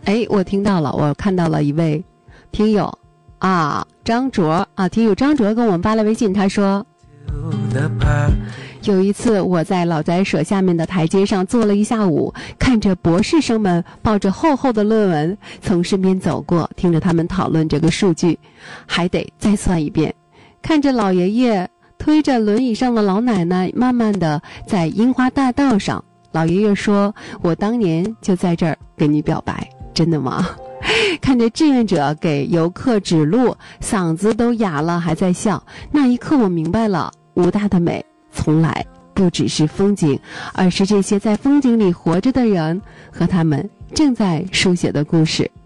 哎，我听到了，我看到了一位听友啊，张卓啊，听友张卓跟我们发了微信，他说有一次我在老宅舍下面的台阶上坐了一下午，看着博士生们抱着厚厚的论文从身边走过，听着他们讨论这个数据，还得再算一遍，看着老爷爷推着轮椅上的老奶奶慢慢的在樱花大道上，老爷爷说，我当年就在这儿跟你表白，真的吗？看着志愿者给游客指路，嗓子都哑了还在笑，那一刻我明白了，武大的美从来不只是风景，而是这些在风景里活着的人和他们正在书写的故事。